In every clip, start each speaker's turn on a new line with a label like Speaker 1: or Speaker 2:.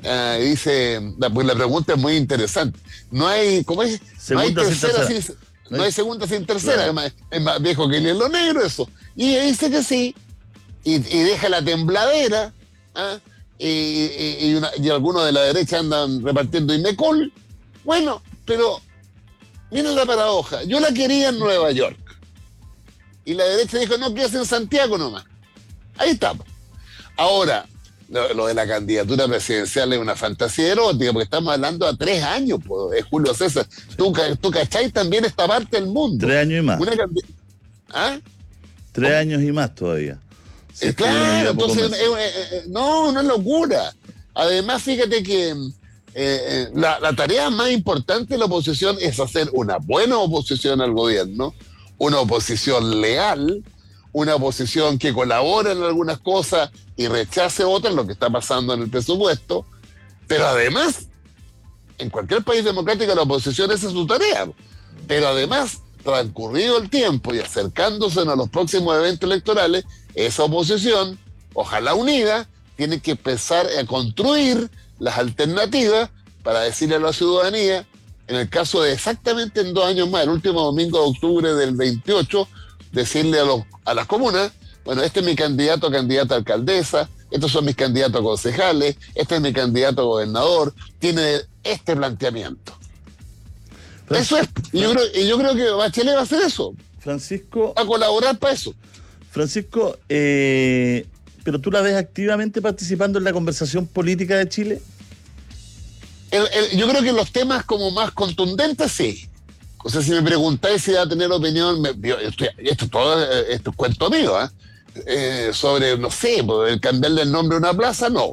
Speaker 1: dice, pues la pregunta es muy interesante. No hay, ¿cómo es? No hay
Speaker 2: Segunda sin
Speaker 1: tercera
Speaker 2: tercera.
Speaker 1: sin, no hay segunda sin tercera,
Speaker 2: Claro.
Speaker 1: es más viejo que el hielo negro eso. Y ella dice que sí, y deja la tembladera, ¿ah? Y algunos de la derecha andan repartiendo Imecol. Bueno, pero miren la paradoja. Yo la quería en Nueva York. Y la derecha dijo, no, quédate en Santiago nomás. Ahí estamos. Ahora, lo de la candidatura presidencial es una fantasía erótica, porque estamos hablando a 3 años, pues, Julio César. Tú cachai también esta parte del mundo.
Speaker 2: 3 años y más.
Speaker 1: ¿Ah?
Speaker 2: 3 años y más todavía. Si es que uno
Speaker 1: Claro,
Speaker 2: mira poco
Speaker 1: entonces,
Speaker 2: más.
Speaker 1: no, no es locura. Además, fíjate que la tarea más importante de la oposición es hacer una buena oposición al gobierno, una oposición leal, una oposición que colabore en algunas cosas y rechace otras, lo que está pasando en el presupuesto, pero además, en cualquier país democrático la oposición esa es su tarea, pero además, transcurrido el tiempo y acercándose a los próximos eventos electorales, esa oposición, ojalá unida, tiene que empezar a construir las alternativas para decirle a la ciudadanía, en el caso de exactamente en 2 años más, el último domingo de octubre del 28, decirle a las comunas, bueno, este es mi candidato a candidata a alcaldesa, estos son mis candidatos a concejales, este es mi candidato a gobernador, tiene este planteamiento. Eso es, y yo creo que Bachelet va a hacer eso,
Speaker 2: Francisco,
Speaker 1: va a colaborar para eso.
Speaker 2: Francisco, pero tú la ves activamente participando en la conversación política de Chile.
Speaker 1: Yo creo que los temas como más contundentes, sí. O sea, si me preguntáis si va a tener opinión, esto es cuento mío, sobre, no sé, el cambiarle el nombre a una plaza, no.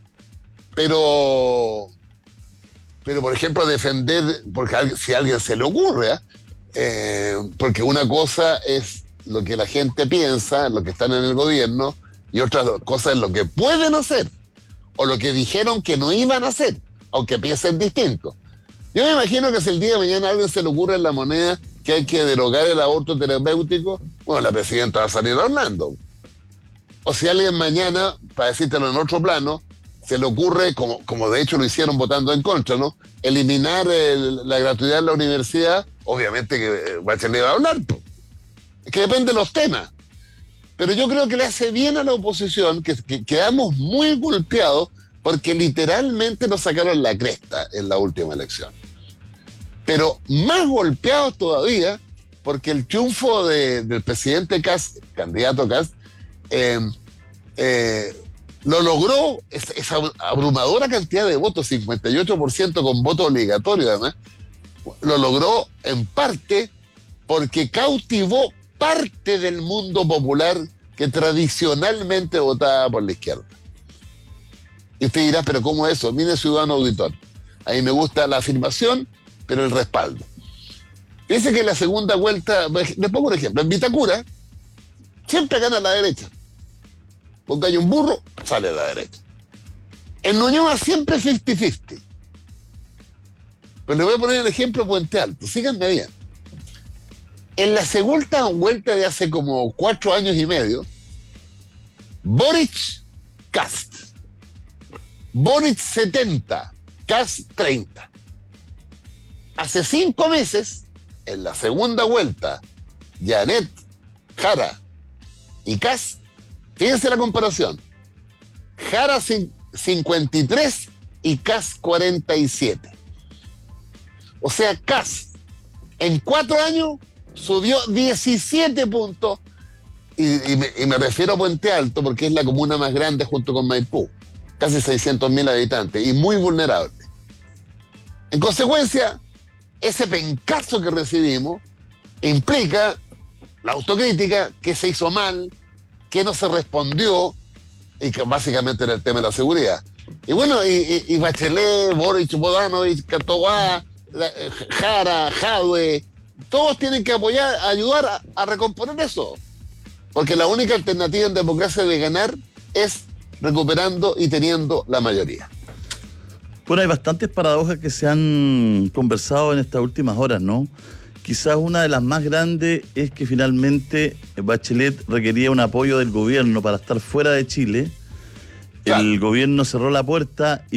Speaker 1: Pero por ejemplo, defender, porque si a alguien se le ocurre, porque una cosa es lo que la gente piensa, lo que están en el gobierno, y otra cosa es lo que pueden hacer, o lo que dijeron que no iban a hacer, aunque piensen distinto. Yo me imagino que si el día de mañana a alguien se le ocurre en la moneda que hay que derogar el aborto terapéutico, bueno, la presidenta va a salir hablando. O si alguien mañana, para decírtelo en otro plano, se le ocurre, como de hecho lo hicieron votando en contra, ¿no? Eliminar la gratuidad en la universidad, obviamente que Bachelet va a hablar, po. Es que depende de los temas. Pero yo creo que le hace bien a la oposición, que quedamos muy golpeados porque literalmente nos sacaron la cresta en la última elección. Pero más golpeados todavía porque el triunfo del presidente Kast, candidato Kast, lo logró esa abrumadora cantidad de votos, 58% con voto obligatorio además, lo logró en parte porque cautivó parte del mundo popular que tradicionalmente votaba por la izquierda. Y usted dirá, pero ¿cómo es eso? Mire, ciudadano auditor. A mí me gusta la afirmación, pero el respaldo. Dice que en la segunda vuelta, le pongo un ejemplo, en Vitacura siempre gana la derecha. Porque hay un burro, sale a la derecha. En Ñuñoa siempre 50-50. Pero le voy a poner el ejemplo Puente Alto, síganme bien. En la segunda vuelta de hace como 4 años y medio, Boric, Kast. Boric 70, Kast 30. Hace 5 meses, en la segunda vuelta, Janet, Jara y Kast, fíjense la comparación. Jara 53 y Kast 47. O sea, Kast en 4 años subió 17 puntos y me refiero a Puente Alto porque es la comuna más grande junto con Maipú. Casi 600.000 habitantes y muy vulnerable. En consecuencia, ese pencazo que recibimos implica la autocrítica, que se hizo mal, que no se respondió, y que básicamente era el tema de la seguridad. Y bueno, y Bachelet, Boric, Bodanovich, Cantobá, Jara, Jadwe, todos tienen que apoyar, ayudar a recomponer eso. Porque la única alternativa en democracia de ganar es recuperando y teniendo la mayoría.
Speaker 2: Bueno, hay bastantes paradojas que se han conversado en estas últimas horas, ¿no? Quizás una de las más grandes es que finalmente Bachelet requería un apoyo del gobierno para estar fuera de Chile. Claro. El gobierno cerró la puerta y